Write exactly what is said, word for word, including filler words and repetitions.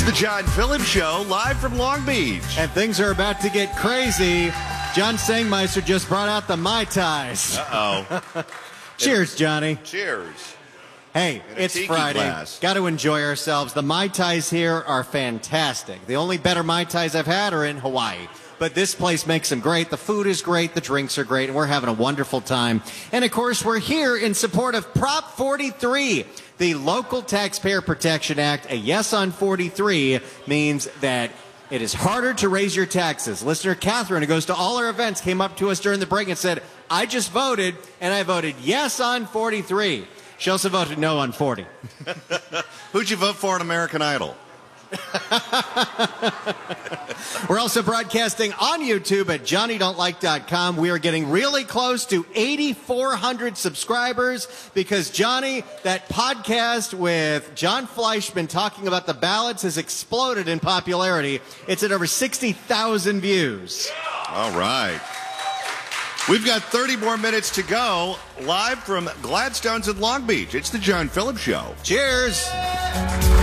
The John Phillips Show, live from Long Beach. And things are about to get crazy. John Sangmeister just brought out the Mai Tais. Uh-oh. Cheers, Johnny. Cheers. Hey, In a it's tiki Friday. glass. Got to enjoy ourselves. The Mai Tais here are fantastic. The only better Mai Tais I've had are in Hawaii. But this place makes them great. The food is great. The drinks are great. And we're having a wonderful time. And, of course, we're here in support of Prop forty-three, the Local Taxpayer Protection Act. A yes on forty-three means that it is harder to raise your taxes. Listener Catherine, who goes to all our events, came up to us during the break and said, I just voted, and I voted yes on forty-three. She also voted no on forty. Who'd you vote for in American Idol? We're also broadcasting on YouTube at Johnny Don't Like dot com. We are getting really close to eighty-four hundred subscribers because, Johnny, that podcast with John Fleischman talking about the ballots has exploded in popularity. It's at over sixty thousand views. All right. We've got thirty more minutes to go, live from Gladstone's in Long Beach. It's the John Phillips Show. Cheers.